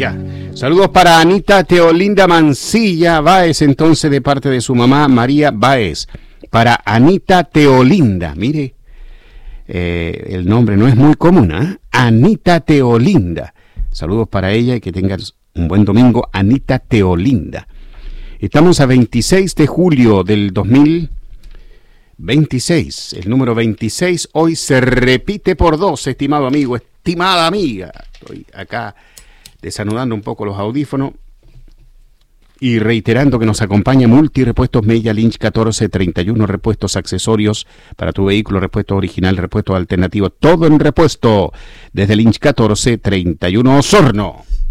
Ya. Saludos para Anita Teolinda Mancilla Báez, entonces, de parte de su mamá María Báez. Para Anita Teolinda, mire, el nombre no es muy común, ¿eh? Anita Teolinda. Saludos para ella y que tengas un buen domingo, Anita Teolinda. Estamos a 26 de julio del 2026. El número 26 hoy se repite por 2, estimado amigo, estimada amiga. Estoy acá desanudando un poco los audífonos y reiterando que nos acompaña Multirepuestos Mella Lynch 1431, repuestos accesorios para tu vehículo, repuesto original, repuesto alternativo, todo en repuesto desde Lynch 1431 Osorno.